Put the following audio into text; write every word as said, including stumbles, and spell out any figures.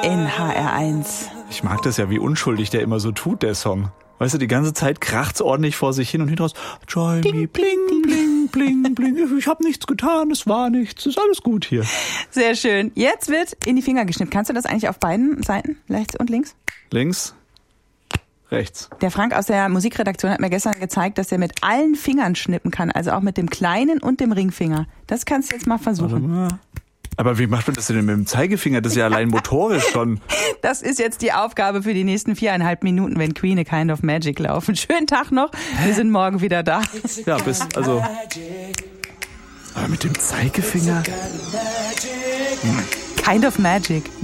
in H R eins. Ich mag das ja, wie unschuldig der immer so tut, der Song. Weißt du, die ganze Zeit kracht's ordentlich vor sich hin und hinten raus. Join me, bling, bling, bling, bling. Ich hab nichts getan, es war nichts, ist alles gut hier. Sehr schön. Jetzt wird in die Finger geschnippt. Kannst du das eigentlich auf beiden Seiten, rechts und links? Links, rechts. Der Frank aus der Musikredaktion hat mir gestern gezeigt, dass er mit allen Fingern schnippen kann, also auch mit dem kleinen und dem Ringfinger. Das kannst du jetzt mal versuchen. Aber wie macht man das denn mit dem Zeigefinger? Das ist ja allein motorisch schon. Das ist jetzt die Aufgabe für die nächsten viereinhalb Minuten, wenn Queen A Kind of Magic laufen. Schönen Tag noch, wir sind morgen wieder da. Ja, bis, also... Aber mit dem Zeigefinger? Kind of Magic.